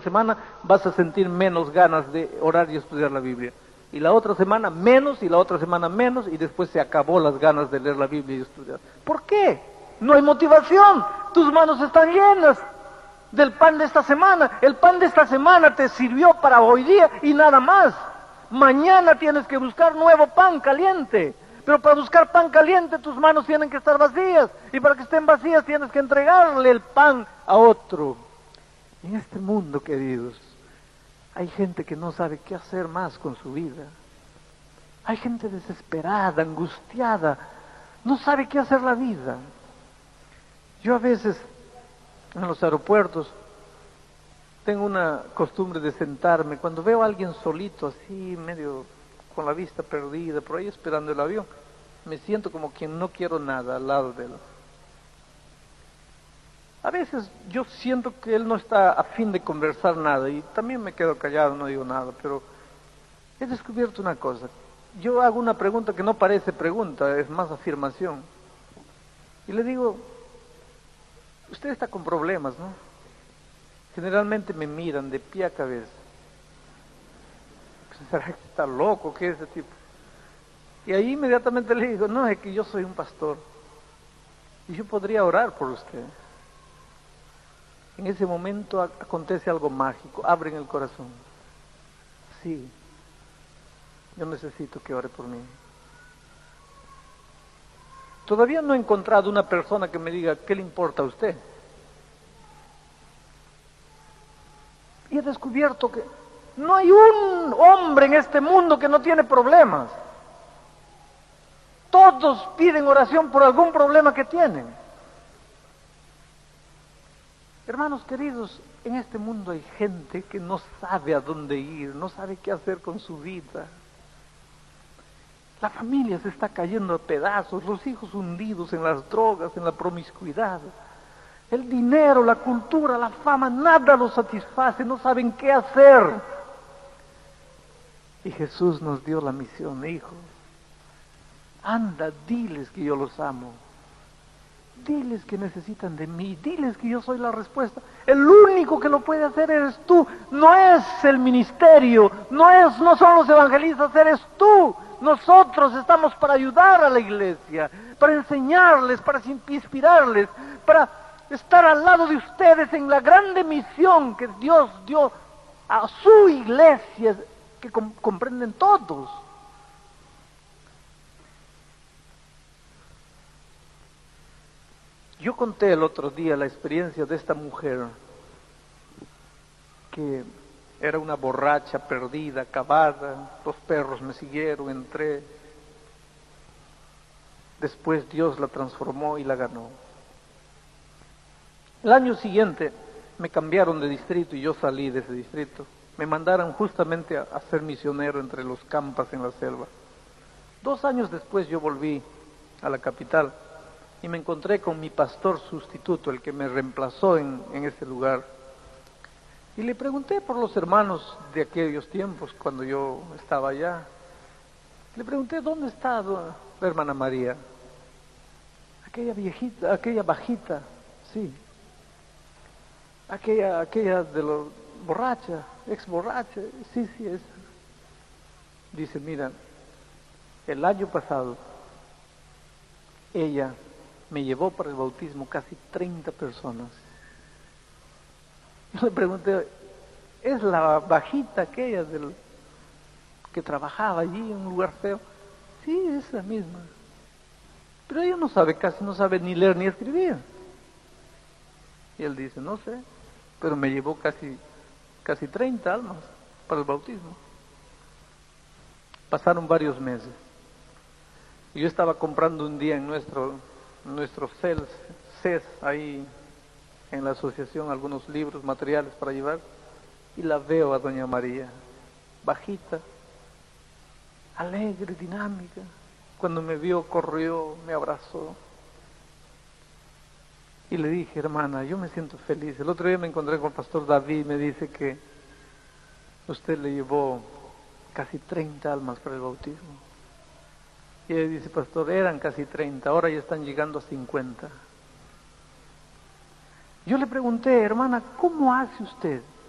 semana vas a sentir menos ganas de orar y estudiar la Biblia. Y la otra semana menos, y la otra semana menos, y después se acabó las ganas de leer la Biblia y estudiar. ¿Por qué? No hay motivación. Tus manos están llenas del pan de esta semana. El pan de esta semana te sirvió para hoy día y nada más. Mañana tienes que buscar nuevo pan caliente. Pero para buscar pan caliente tus manos tienen que estar vacías. Y para que estén vacías tienes que entregarle el pan a otro. En este mundo, queridos, hay gente que no sabe qué hacer más con su vida. Hay gente desesperada, angustiada, no sabe qué hacer la vida. Yo a veces en los aeropuertos tengo una costumbre de sentarme, cuando veo a alguien solito, así medio con la vista perdida, por ahí esperando el avión, me siento como quien no quiero nada al lado de él. A veces yo siento que él no está a fin de conversar nada y también me quedo callado, no digo nada, pero he descubierto una cosa. Yo hago una pregunta que no parece pregunta, es más afirmación. Y le digo, usted está con problemas, ¿no? Generalmente me miran de pie a cabeza. Pues, ¿será que está loco? ¿Qué es ese tipo? Y ahí inmediatamente le digo, no, es que yo soy un pastor y yo podría orar por usted. En ese momento acontece algo mágico, abren el corazón. Sí, yo necesito que ore por mí. Todavía no he encontrado una persona que me diga, ¿qué le importa a usted? Y he descubierto que no hay un hombre en este mundo que no tiene problemas. Todos piden oración por algún problema que tienen. Hermanos queridos, en este mundo hay gente que no sabe a dónde ir, no sabe qué hacer con su vida. La familia se está cayendo a pedazos, los hijos hundidos en las drogas, en la promiscuidad. El dinero, la cultura, la fama, nada los satisface, no saben qué hacer. Y Jesús nos dio la misión, hijo. Anda, diles que yo los amo. Diles que necesitan de mí, diles que yo soy la respuesta. El único que lo puede hacer eres tú. No es el ministerio, no son los evangelistas, eres tú. Nosotros estamos para ayudar a la iglesia, para enseñarles, para inspirarles, para estar al lado de ustedes en la grande misión que Dios dio a su iglesia, que comprenden todos. Yo conté el otro día la experiencia de esta mujer que era una borracha perdida, acabada, los perros me siguieron, entré. Después Dios la transformó y la ganó. El año siguiente me cambiaron de distrito y yo salí de ese distrito. Me mandaron justamente a ser misionero entre los campas en la selva. 2 años después yo volví a la capital y me encontré con mi pastor sustituto, el que me reemplazó en ese lugar. Y le pregunté por los hermanos de aquellos tiempos, cuando yo estaba allá. Le pregunté, ¿dónde está la hermana María? Aquella viejita, aquella bajita, sí. Aquella de los borracha, ex borracha, sí, esa. Dice, mira, el año pasado, ella me llevó para el bautismo casi 30 personas. Yo le pregunté, ¿es la bajita aquella que trabajaba allí en un lugar feo? Sí, es la misma. Pero ella casi no sabe ni leer ni escribir. Y él dice, no sé, pero me llevó casi 30 almas para el bautismo. Pasaron varios meses. Y yo estaba comprando un día en nuestro CES, ahí en la asociación, algunos libros, materiales para llevar, y la veo a doña María, bajita, alegre, dinámica. Cuando me vio, corrió, me abrazó. Y le dije, hermana, yo me siento feliz. El otro día me encontré con el pastor David y me dice que usted le llevó casi 30 almas para el bautismo. Y ella dice, pastor, eran casi 30, ahora ya están llegando a 50. Yo le pregunté, hermana, ¿cómo hace usted